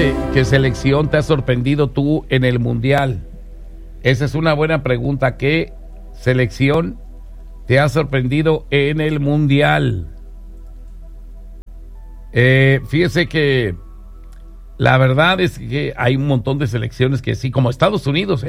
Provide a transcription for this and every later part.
qué selección te ha sorprendido tú en el Mundial? Esa es una buena pregunta. ¿Qué selección te ha sorprendido en el Mundial? Fíjese que la verdad es que hay un montón de selecciones que sí, como Estados Unidos,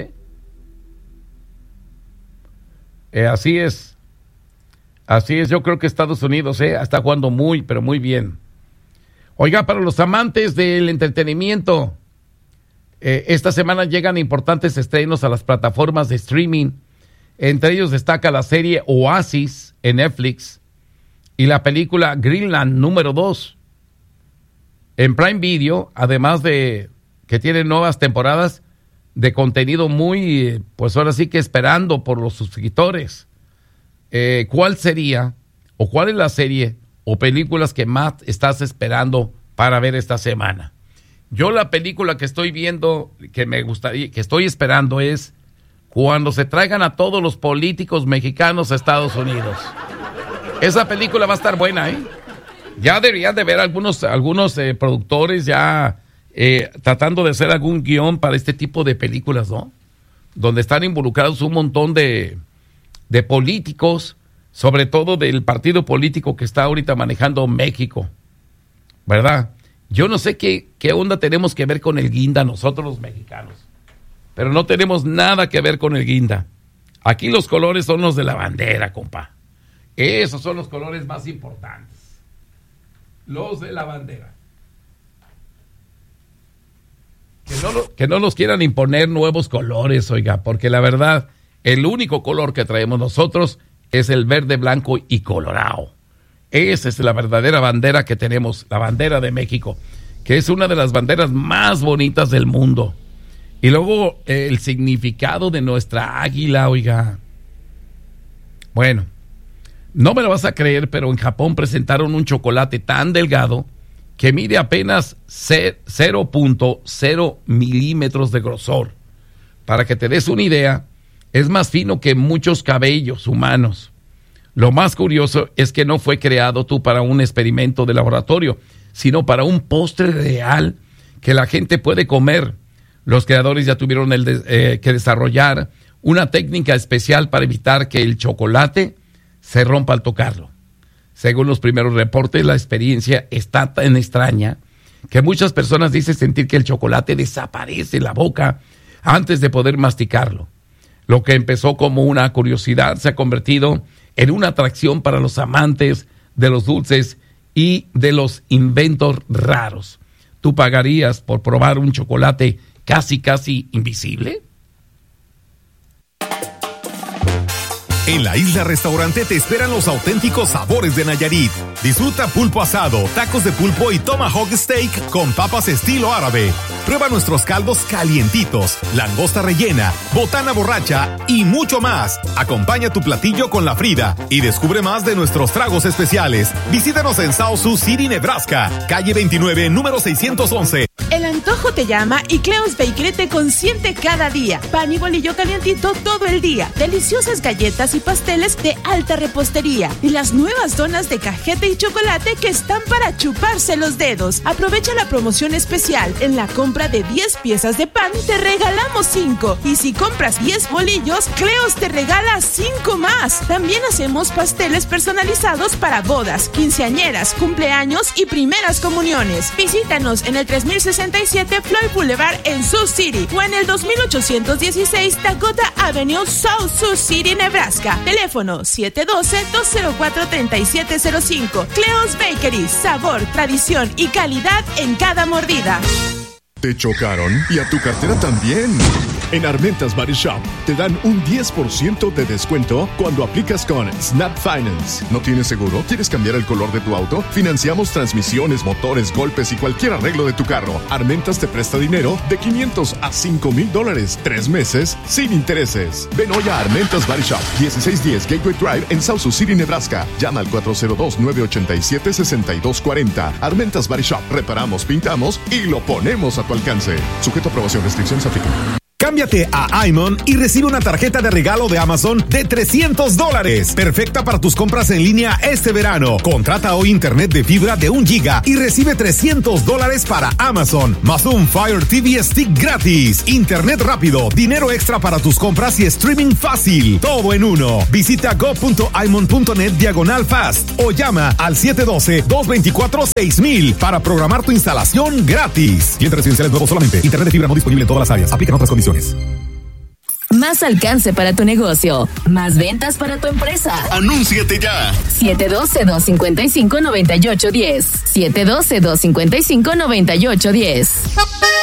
así es. Así es, yo creo que Estados Unidos está jugando muy, pero muy bien. Oiga, para los amantes del entretenimiento, esta semana llegan importantes estrenos a las plataformas de streaming. Entre ellos destaca la serie Oasis en Netflix y la película Greenland número 2 en Prime Video, además de que tiene nuevas temporadas de contenido muy, pues ahora sí que esperando por los suscriptores. ¿Cuál sería o cuál es la serie o películas que más estás esperando para ver esta semana? Yo la película que estoy viendo, que me gustaría, que estoy esperando es cuando se traigan a todos los políticos mexicanos a Estados Unidos. Esa película va a estar buena, Ya deberían de ver algunos productores ya tratando de hacer algún guión para este tipo de películas, ¿no? Donde están involucrados un montón de políticos, sobre todo del partido político que está ahorita manejando México, ¿verdad? Yo no sé qué onda tenemos que ver con el guinda nosotros los mexicanos, pero no tenemos nada que ver con el guinda. Aquí los colores son los de la bandera, compa. Esos son los colores más importantes. Los de la bandera. Que no nos quieran imponer nuevos colores, oiga, porque la verdad, el único color que traemos nosotros es el verde, blanco y colorado. Esa es la verdadera bandera que tenemos, la bandera de México, que es una de las banderas más bonitas del mundo. Y luego el significado de nuestra águila, oiga. Bueno, no me lo vas a creer, pero en Japón presentaron un chocolate tan delgado que mide apenas 0.0 milímetros de grosor. Para que te des una idea, es más fino que muchos cabellos humanos. Lo más curioso es que no fue creado tú para un experimento de laboratorio, sino para un postre real que la gente puede comer. Los creadores ya tuvieron que desarrollar una técnica especial para evitar que el chocolate se rompa al tocarlo. Según los primeros reportes, la experiencia está tan extraña que muchas personas dicen sentir que el chocolate desaparece en la boca antes de poder masticarlo. Lo que empezó como una curiosidad se ha convertido en una atracción para los amantes de los dulces y de los inventos raros. ¿Tú pagarías por probar un chocolate casi invisible? En la Isla Restaurante te esperan los auténticos sabores de Nayarit. Disfruta pulpo asado, tacos de pulpo y tomahawk steak con papas estilo árabe. Prueba nuestros caldos calientitos, langosta rellena, botana borracha y mucho más. Acompaña tu platillo con la Frida y descubre más de nuestros tragos especiales. Visítanos en South Sioux City, Nebraska, calle 29, número 611. El antojo te llama y Cleo's Bakery te consiente cada día. Pan y bolillo calientito todo el día. Deliciosas galletas y pasteles de alta repostería. Y las nuevas donas de cajeta y chocolate que están para chuparse los dedos. Aprovecha la promoción especial. En la compra de 10 piezas de pan te regalamos 5. Y si compras 10 bolillos, Cleo's te regala 5 más. También hacemos pasteles personalizados para bodas, quinceañeras, cumpleaños y primeras comuniones. Visítanos en el 3067 Floyd Boulevard en Sioux City o en el 2816 Dakota Avenue, South Sioux City, Nebraska. Teléfono 712-204-3705. Cleo's Bakery, sabor, tradición y calidad en cada mordida. ¿Te chocaron? ¿Y a tu cartera también? En Armentas Body Shop te dan un 10% de descuento cuando aplicas con Snap Finance. ¿No tienes seguro? ¿Quieres cambiar el color de tu auto? Financiamos transmisiones, motores, golpes y cualquier arreglo de tu carro. Armentas te presta dinero de $500 a $5,000, 3 meses sin intereses. Ven hoy a Armentas Body Shop, 1610 Gateway Drive en South Sioux City, Nebraska. Llama al 402-987-6240. Armentas Body Shop. Reparamos, pintamos y lo ponemos a tu alcance. Sujeto a aprobación, restricciones aplican. Cámbiate a iMon y recibe una tarjeta de regalo de Amazon de $300. Perfecta para tus compras en línea este verano. Contrata hoy internet de fibra de 1 giga y recibe $300 para Amazon, más un Fire TV Stick gratis. Internet rápido, dinero extra para tus compras y streaming fácil. Todo en uno. Visita go.imon.net/fast o llama al 712-224-6000 para programar tu instalación gratis. Clientes residenciales nuevos solamente. Internet de fibra no disponible en todas las áreas. Aplican otras condiciones. Más alcance para tu negocio. Más ventas para tu empresa. ¡Anúnciate ya! 712-255-9810. 712-255-9810.